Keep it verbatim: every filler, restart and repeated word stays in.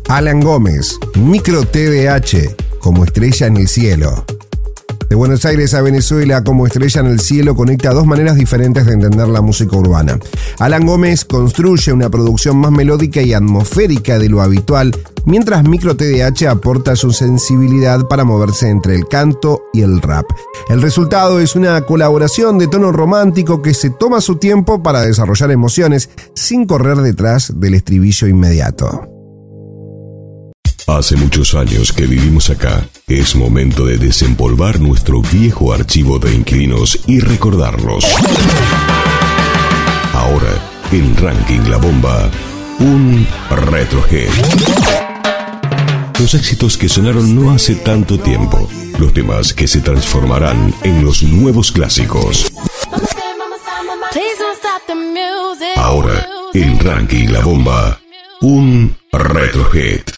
Alan Gómez, Micro T D H, como estrella en el cielo. De Buenos Aires a Venezuela, como estrella en el cielo, conecta dos maneras diferentes de entender la música urbana. Alan Gómez construye una producción más melódica y atmosférica de lo habitual, mientras Micro T D H aporta su sensibilidad para moverse entre el canto y el rap. El resultado es una colaboración de tono romántico que se toma su tiempo para desarrollar emociones sin correr detrás del estribillo inmediato. Hace muchos años que vivimos acá. Es momento de desempolvar nuestro viejo archivo de inquilinos y recordarlos. Ahora, en Ranking La Bomba, un Retrohead. Los éxitos que sonaron no hace tanto tiempo. Los temas que se transformarán en los nuevos clásicos. Ahora, en Ranking La Bomba, un Retrohead.